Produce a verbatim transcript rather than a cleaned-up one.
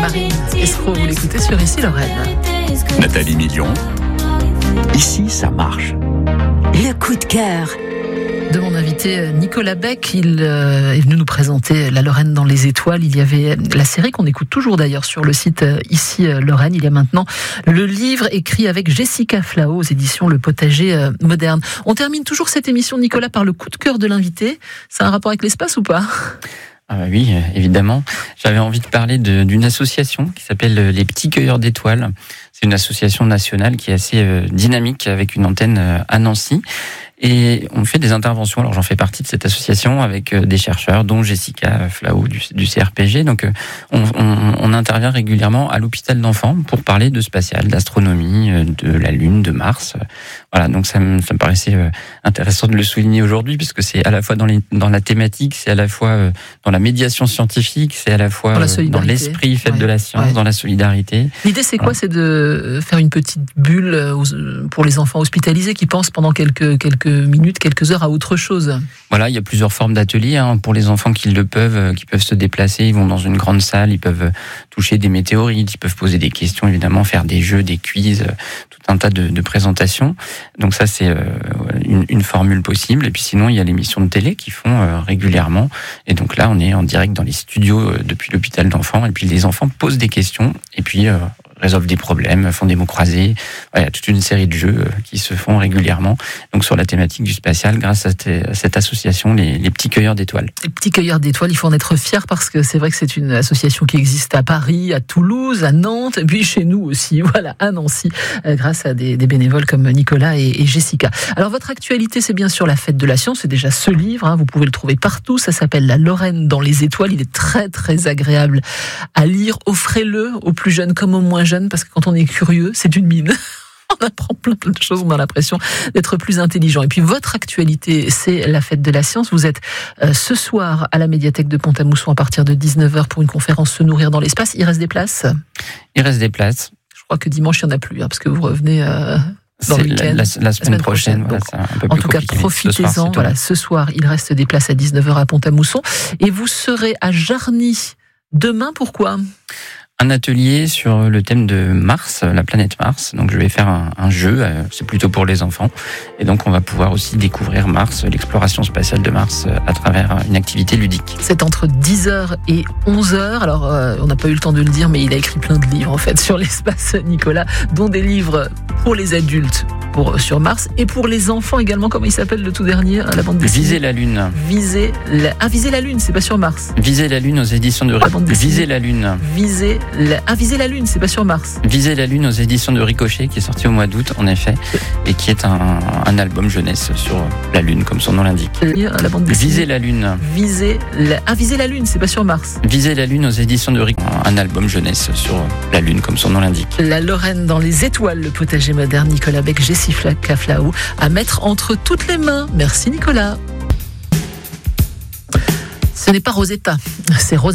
Marine Escroc, vous l'écoutez sur Ici Lorraine. Nathalie Million. Ici, ça marche. Le coup de cœur de mon invité Nicolas Beck. Il euh, est venu nous présenter La Lorraine dans les étoiles. Il y avait la série qu'on écoute toujours d'ailleurs sur le site euh, Ici euh, Lorraine. Il y a maintenant le livre écrit avec Jessica Flao aux éditions Le Potager euh, Moderne. On termine toujours cette émission, Nicolas, par le coup de cœur de l'invité. C'est un rapport avec l'espace ou pas ? Ah bah oui, évidemment. J'avais envie de parler de, d'une association qui s'appelle Les Petits Cueilleurs d'Étoiles. C'est une association nationale qui est assez euh, dynamique avec une antenne euh, à Nancy. Et on fait des interventions. Alors j'en fais partie de cette association avec des chercheurs, dont Jessica Flao du, du C R P G. Donc on, on, on intervient régulièrement à l'hôpital d'enfants pour parler de spatial, d'astronomie, de la Lune, de Mars. Voilà, donc ça me, ça me paraissait intéressant de le souligner aujourd'hui, puisque c'est à la fois dans, les, dans la thématique, c'est à la fois dans la médiation scientifique, c'est à la fois dans, dans l'esprit fait ouais, de la science, ouais. dans la solidarité. L'idée c'est quoi ? Voilà. C'est de faire une petite bulle pour les enfants hospitalisés qui pensent pendant quelques quelques minutes, quelques heures à autre chose. Voilà, il y a plusieurs formes d'ateliers hein, pour les enfants qui le peuvent, qui peuvent se déplacer. Ils vont dans une grande salle, ils peuvent toucher des météorites, ils peuvent poser des questions, évidemment, faire des jeux, des quiz, tout un tas de, de présentations. Donc ça, c'est euh, une, une formule possible. Et puis sinon, il y a l'émission de télé qu'ils font euh, régulièrement. Et donc là, on est en direct dans les studios euh, depuis l'hôpital d'enfants. Et puis les enfants posent des questions. Et puis euh, résolvent des problèmes, font des mots croisés. Voilà, il y a toute une série de jeux qui se font régulièrement. Donc sur la thématique du spatial, grâce à cette association, les, les Petits Cueilleurs d'Étoiles. Les Petits Cueilleurs d'Étoiles, il faut en être fier parce que c'est vrai que c'est une association qui existe à Paris, à Toulouse, à Nantes, et puis chez nous aussi, voilà, à Nancy, grâce à des, des bénévoles comme Nicolas et, et Jessica. Alors votre actualité, c'est bien sûr la Fête de la Science, c'est déjà ce livre, hein, vous pouvez le trouver partout, ça s'appelle La Lorraine dans les étoiles, il est très très agréable à lire, offrez-le aux plus jeunes comme aux moins jeunes, parce que quand on est curieux, c'est une mine. On apprend plein, plein de choses, on a l'impression d'être plus intelligent. Et puis votre actualité, c'est la Fête de la Science. Vous êtes euh, ce soir à la médiathèque de Pont-à-Mousson à partir de dix-neuf heures pour une conférence Se nourrir dans l'espace. Il reste des places ? Il reste des places. Je crois que dimanche, il n'y en a plus, hein, parce que vous revenez euh, dans c'est le week-end. La, la, la, semaine, la semaine prochaine. prochaine. Voilà, c'est un peu en plus tout cas, profitez-en. Ce soir, voilà, ce soir, il reste des places à dix-neuf heures à Pont-à-Mousson. Et vous serez à Jarny demain, pourquoi ? Un atelier sur le thème de Mars, la planète Mars. Donc je vais faire un, un jeu, c'est plutôt pour les enfants. Et donc on va pouvoir aussi découvrir Mars, l'exploration spatiale de Mars à travers une activité ludique. C'est entre dix heures et onze heures. Alors euh, on n'a pas eu le temps de le dire, mais il a écrit plein de livres en fait sur l'espace, Nicolas, dont des livres pour les adultes pour, sur Mars et pour les enfants également. Comment il s'appelle le tout dernier, la bande dessinée ? Viser la Lune. Viser la... Ah, Viser la Lune, c'est pas sur Mars. Viser la Lune aux éditions de... La bande dessinée. Viser la Lune. Viser La... Ah, Viser la Lune, c'est pas sur Mars. Viser la Lune aux éditions de Ricochet, qui est sorti au mois d'août, en effet, et qui est un, un album jeunesse sur la Lune, comme son nom l'indique. La bande dessinée. Viser la Lune. Viser la... Ah, Viser la Lune, c'est pas sur Mars. Viser la Lune aux éditions de Ricochet, un album jeunesse sur la Lune, comme son nom l'indique. La Lorraine dans les étoiles, le potager moderne, Nicolas Beck, Jessica Flao, à mettre entre toutes les mains. Merci Nicolas. Ce n'est pas Rosetta, c'est Rosetta.